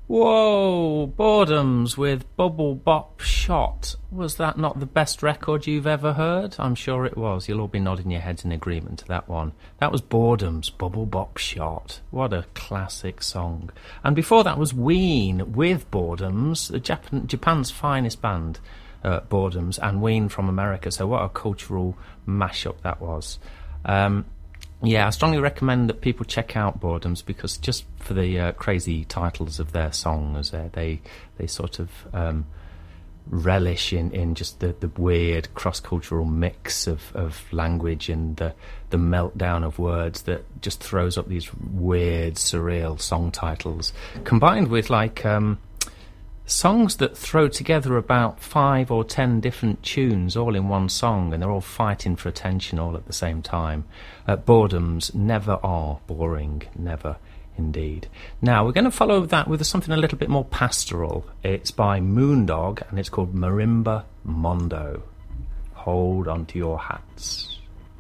Whoa, Boredoms with Bubble Bop Shot. Was that not the best record you've ever heard? I'm sure it was. You'll all be nodding your heads in agreement to that one. That was Boredoms, Bubble Bop Shot. What a classic song. And before that was Ween with Boredoms, Japan's finest band, Boredoms, and Ween from America. So what a cultural mashup that was. Yeah, I strongly recommend that people check out Boredoms because just for the crazy titles of their songs, they sort of relish in just the weird cross-cultural mix of language and the meltdown of words that just throws up these weird, surreal song titles, combined with songs that throw together about 5 or 10 different tunes all in one song, and they're all fighting for attention all at the same time. Boredoms never are boring, never indeed. Now we're going to follow that with something a little bit more pastoral. It's by Moondog and it's called Marimba Mondo. Hold on to your hats.